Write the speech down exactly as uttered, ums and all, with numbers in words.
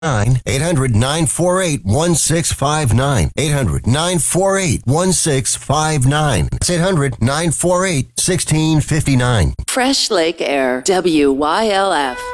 eight hundred, nine four eight, one six five nine. eight hundred, nine four eight, one six five nine. It's eight hundred, nine four eight, one six five nine. Fresh Lake Air, W Y L F.